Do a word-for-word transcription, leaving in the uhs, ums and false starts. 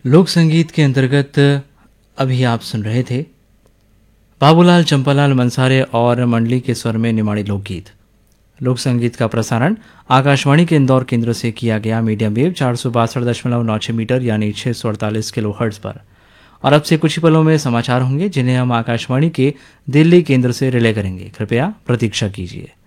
लोक संगीत के अंतर्गत अभी आप सुन रहे थे बाबूलाल चंपालाल मंसारे और मंडली के स्वर में निमाड़ी लोकगीत। लोक संगीत का प्रसारण आकाशवाणी के इंदौर केंद्र से किया गया मीडियम वेव चार सौ बासठ दशमलव नौ छह मीटर यानी छः सौ अड़तालीस किलो हर्ट्ज पर। और अब से कुछ ही पलों में समाचार होंगे जिन्हें हम आकाशवाणी के दिल्ली केंद्र से रिले करेंगे। कृपया प्रतीक्षा कीजिए।